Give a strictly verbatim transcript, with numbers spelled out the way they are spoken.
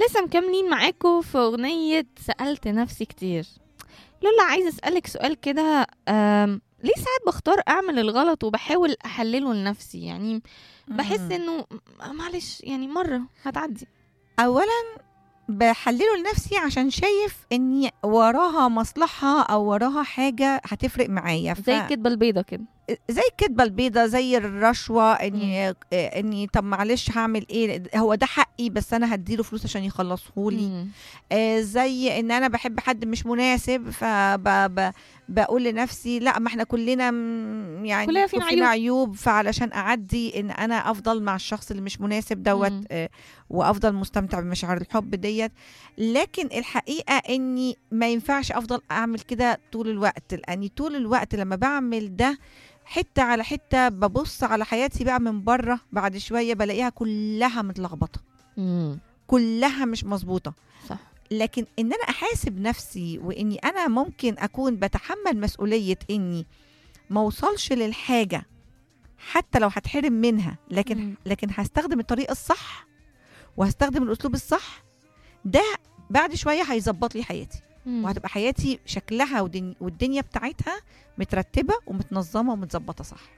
ولسه مكملين معاكم في أغنية سألت نفسي كتير. لولا عايزة أسألك سؤال كده، أم، ليه ساعات بختار أعمل الغلط وبحاول أحلله لنفسي؟ يعني بحس مم. إنه م- معلش يعني مرة هتعدي. اولا بحلله لنفسي عشان شايف اني وراها مصلحة او وراها حاجة هتفرق معايا، ف زي الكدبة البيضة كده. زي الكدبة البيضة، زي الرشوة، مم. اني اني طب معلش هعمل ايه، هو ده حقي بس انا هديله فلوس عشان يخلصهولي. مم. آه، زي ان انا بحب حد مش مناسب فبقول لنفسي لا، ما احنا كلنا م- يعني كلنا فينا فينا عيوب. عيوب، فعلشان اعدي ان انا افضل مع الشخص اللي مش مناسب دوت، مم. آه، وافضل مستمتع بمشاعر الحب ديت. لكن الحقيقة اني ما ينفعش افضل اعمل كده طول الوقت، لاني طول الوقت لما بعمل ده حتة على حتة ببص على حياتي بقى من بره، بعد شوية بلاقيها كلها متلخبطة، مم. كلها مش مظبوطة. صح. لكن ان انا احاسب نفسي واني انا ممكن اكون بتحمل مسؤولية اني ما اوصلش للحاجة حتى لو هتحرم منها، لكن مم. لكن هستخدم الطريقة الصح وهستخدم الاسلوب الصح، ده بعد شوية هيظبط لي حياتي، مم. وهتبقى حياتي شكلها ودن- والدنيا بتاعتها مترتبة ومتنظمة ومتظبطة صح.